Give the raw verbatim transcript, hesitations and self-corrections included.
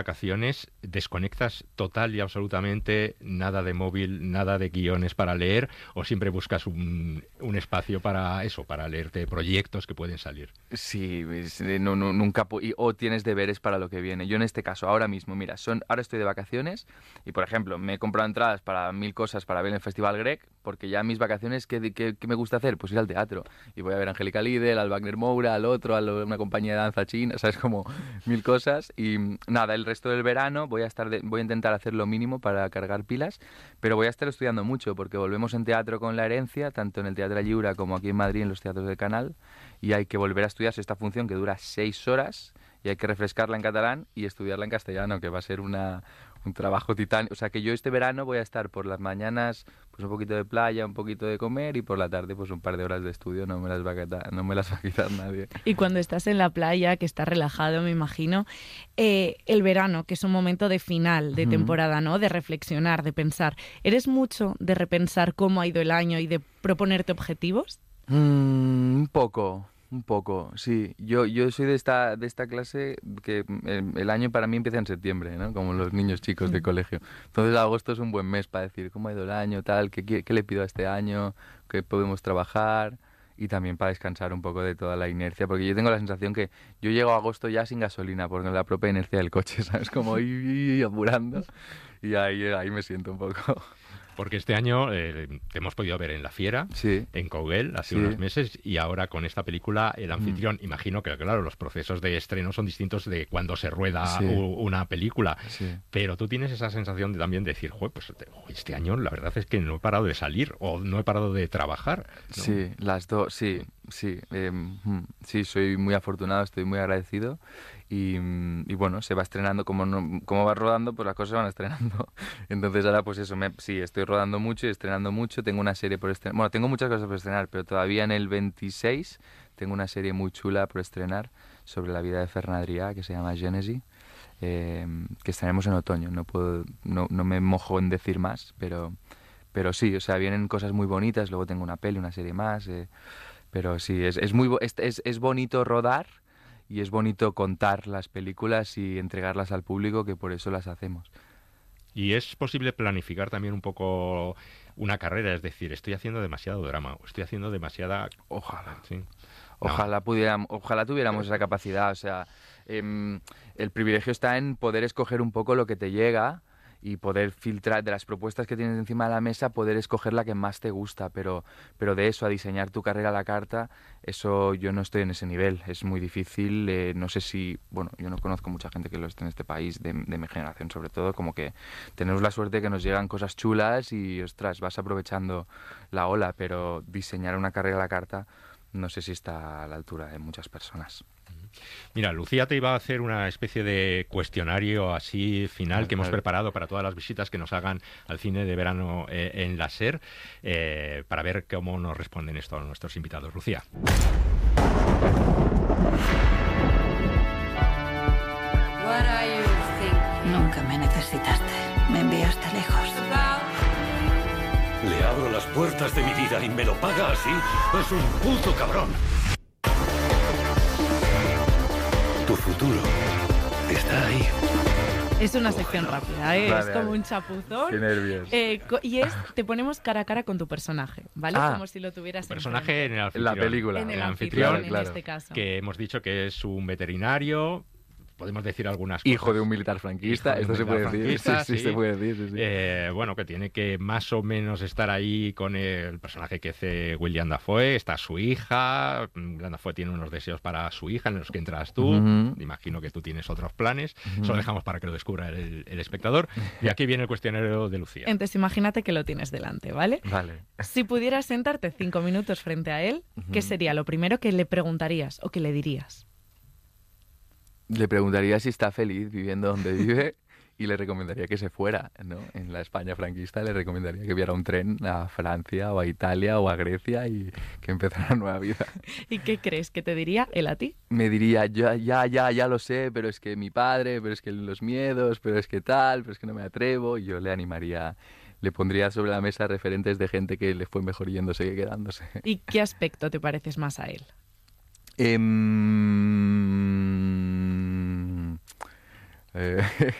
vacaciones desconectas total y absolutamente, nada de móvil, nada de guiones para leer, o siempre buscas un, un espacio para eso, para leerte proyectos que pueden salir? Sí, es- eh, no, no, nunca pu- y- o tienes deberes para lo que viene. Yo en este caso, ahora mismo, mira, son, ahora estoy de vacaciones y, por ejemplo, me he comprado entradas para mil cosas para ver el Festival Grec, porque ya mis vacaciones, ¿qué, qué, qué me gusta hacer? Pues ir al teatro. Y voy a ver a Angélica Lidl, al Wagner Moura, al otro, a lo- una compañía de danza china, ¿sabes? Como mil cosas. Y mm, nada, el resto del verano voy a estar de- voy a intentar hacer lo mínimo para cargar pilas, pero voy a estar estudiando mucho, porque volvemos en teatro con La Herencia, tanto en el Teatro Lliure como aquí en Madrid en los teatros del Canal, y hay que volver a estudiarse esta función que dura seis horas y hay que refrescarla en catalán y estudiarla en castellano, que va a ser una, un trabajo titánico. O sea que yo este verano voy a estar por las mañanas pues un poquito de playa, un poquito de comer, y por la tarde pues un par de horas de estudio, no me las va a quitar, no me las va a quitar nadie. Y cuando estás en la playa, que estás relajado, me imagino, eh, el verano, que es un momento de final de Ujú. temporada, ¿no? De reflexionar, de pensar. ¿Eres mucho de repensar cómo ha ido el año y de proponerte objetivos? Mm, un poco, un poco, sí. Yo, yo soy de esta, de esta clase que el, el año para mí empieza en septiembre, ¿no? Como los niños chicos de colegio. Entonces agosto es un buen mes para decir cómo ha ido el año, tal, qué, qué, qué le pido a este año, qué podemos trabajar, y también para descansar un poco de toda la inercia, porque yo tengo la sensación que yo llego a agosto ya sin gasolina, porque la propia inercia del coche, ¿sabes? Como ir apurando, y ahí, ahí me siento un poco. Porque este año eh, te hemos podido ver en La Fiera, Sí. en Coguel, hace Sí. unos meses, y ahora con esta película, El Anfitrión. Mm. Imagino que, claro, los procesos de estreno son distintos de cuando se rueda Sí. u- una película. Sí. Pero tú tienes esa sensación de también decir, "Jue, pues te- este año la verdad es que no he parado de salir o no he parado de trabajar", ¿no? Sí, las dos, sí, sí, eh, mm, sí, soy muy afortunado, estoy muy agradecido, y, mm, y bueno, se va estrenando, como no, como va rodando, pues las cosas se van estrenando. Entonces ahora pues eso, me, sí, estoy rodando mucho y estrenando mucho, tengo una serie por estrenar, bueno, tengo muchas cosas por estrenar, pero todavía en el veintiséis tengo una serie muy chula por estrenar sobre la vida de Ferran Adrià, que se llama Génesis, eh, que estrenaremos en otoño, no puedo, no, no me mojo en decir más, pero... Pero sí, o sea, vienen cosas muy bonitas, luego tengo una peli, una serie más, eh, pero sí, es, es muy bo- es, es, es bonito rodar, y es bonito contar las películas y entregarlas al público, que por eso las hacemos. Y es posible planificar también un poco una carrera, es decir, estoy haciendo demasiado drama o estoy haciendo demasiada... Ojalá. Sí. No. Ojalá pudiéramos, ojalá tuviéramos esa capacidad, o sea, em, el privilegio está en poder escoger un poco lo que te llega y poder filtrar de las propuestas que tienes encima de la mesa, poder escoger la que más te gusta, pero, pero de eso a diseñar tu carrera a la carta, eso yo no estoy en ese nivel, es muy difícil, eh, no sé si, bueno, yo no conozco mucha gente que lo esté en este país, de, de mi generación sobre todo, como que tenemos la suerte de que nos llegan cosas chulas y, ostras, vas aprovechando la ola, pero diseñar una carrera a la carta no sé si está a la altura de muchas personas. Mira, Lucía te iba a hacer una especie de cuestionario así final Vale, que hemos vale. preparado para todas las visitas que nos hagan al cine de verano eh, en la SER, eh, para ver cómo nos responden esto a nuestros invitados. Lucía. What are you thinking Nunca me necesitaste. Me enviaste lejos. about? Le abro las puertas de mi vida y me lo paga así. Es un puto cabrón. Tu futuro está ahí. Es una sección rápida, ¿eh? Vale, es como vale. un chapuzón. Qué nervios. Eh, co- y es, te ponemos cara a cara con tu personaje, ¿vale? Ah. Como si lo tuvieras Personaje en el En anfitrión. la película. en el el anfitrión, anfitrión, en claro. este caso. Que hemos dicho que es un veterinario. Podemos decir algunas cosas. Hijo de un militar franquista, Hijo de esto un se puede militar decir. franquista, Sí, sí, sí. se puede decir, sí, sí. Eh, bueno, que tiene que más o menos estar ahí con el personaje que hace William Dafoe. Está su hija. William Dafoe tiene unos deseos para su hija en los que entras tú. Ujú. Imagino que tú tienes otros planes. Eso lo dejamos para que lo descubra el, el espectador. Y aquí viene el cuestionario de Lucía. Entonces imagínate que lo tienes delante, ¿vale? Vale. Si pudieras sentarte cinco minutos frente a él, ¿qué sería lo primero que le preguntarías o que le dirías? Le preguntaría si está feliz viviendo donde vive y le recomendaría que se fuera, ¿no? En la España franquista le recomendaría que viera un tren a Francia o a Italia o a Grecia y que empezara una nueva vida. ¿Y qué crees que te diría él a ti? Me diría, ya, ya, ya, ya lo sé, pero es que mi padre, pero es que los miedos, pero es que tal, pero es que no me atrevo. Y yo le animaría, le pondría sobre la mesa referentes de gente que le fue mejor yéndose que quedándose. ¿Y qué aspecto te pareces más a él? Em, Eh,